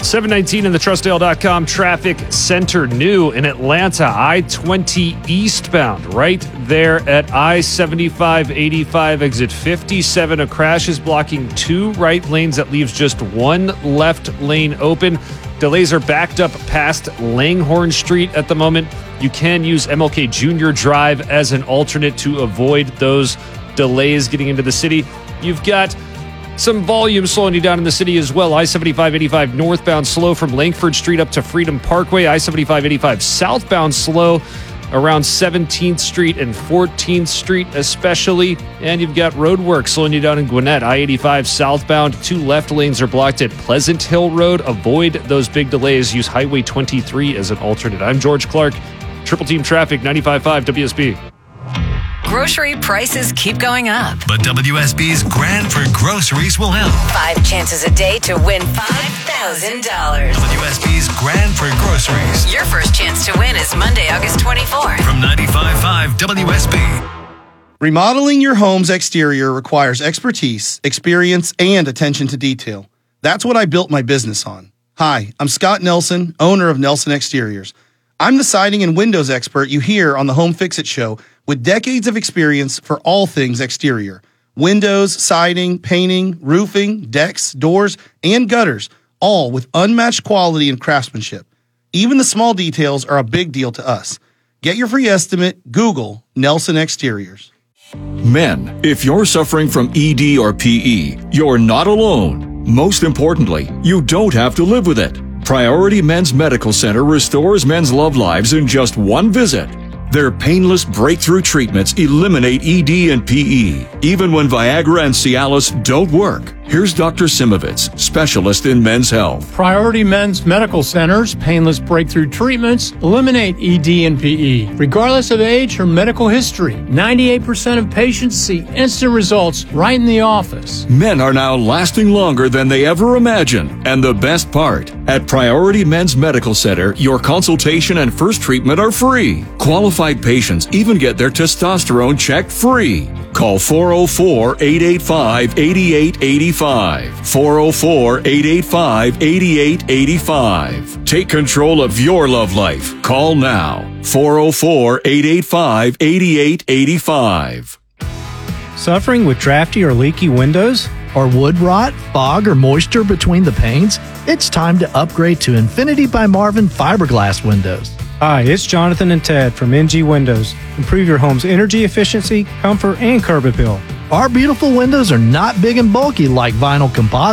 719 in the Trustdale.com traffic center. New in Atlanta, I-20 eastbound, right there at I-75-85 exit 57. A crash is blocking 2 right lanes. That leaves just 1 left lane open. Delays are backed up past Langhorne Street at the moment. You can use MLK Jr. Drive as an alternate to avoid those delays getting into the city. You've got some volume slowing you down in the city as well. I-75-85 northbound slow from Langford Street up to Freedom Parkway. I-75-85 southbound slow around 17th Street and 14th Street especially. And you've got road work slowing you down in Gwinnett. I-85 southbound, 2 left lanes are blocked at Pleasant Hill Road. Avoid those big delays. Use Highway 23 as an alternate. I'm George Clark. Triple Team Traffic, 95.5 WSB. Grocery prices keep going up. But WSB's Grand for Groceries will help. 5 chances a day to win $5,000. WSB's Grand for Groceries. Your first chance to win is Monday, August 24th. From 95.5 WSB. Remodeling your home's exterior requires expertise, experience, and attention to detail. That's what I built my business on. Hi, I'm Scott Nelson, owner of Nelson Exteriors. I'm the siding and windows expert you hear on the Home Fix-It Show with decades of experience for all things exterior. Windows, siding, painting, roofing, decks, doors, and gutters, all with unmatched quality and craftsmanship. Even the small details are a big deal to us. Get your free estimate, Google Nelson Exteriors. Men, if you're suffering from ED or PE, you're not alone. Most importantly, you don't have to live with it. Priority Men's Medical Center restores men's love lives in just 1 visit. Their painless breakthrough treatments eliminate ED and PE, even when Viagra and Cialis don't work. Here's Dr. Simovitz, specialist in men's health. Priority Men's Medical Center's painless breakthrough treatments eliminate ED and PE, regardless of age or medical history. 98% of patients see instant results right in the office. Men are now lasting longer than they ever imagined. And the best part, at Priority Men's Medical Center, your consultation and first treatment are free. Qualified patients even get their testosterone checked free. Call 404-885-8885. 404-885-8885. Take control of your love life. Call now. 404-885-8885. Suffering with drafty or leaky windows? Or wood rot, fog, or moisture between the panes? It's time to upgrade to Infinity by Marvin fiberglass windows. Hi, it's Jonathan and Ted from NG Windows. Improve your home's energy efficiency, comfort, and curb appeal. Our beautiful windows are not big and bulky like vinyl composite.